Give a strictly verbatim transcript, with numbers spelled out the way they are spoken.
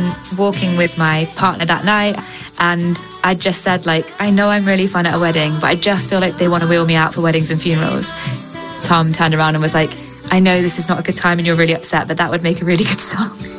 walking with my partner that night, and I just said, like, I know I'm really fun at a wedding, but I just feel like they want to wheel me out for weddings and funerals. Tom turned around and was like, I know this is not a good time and you're really upset, but that would make a really good song.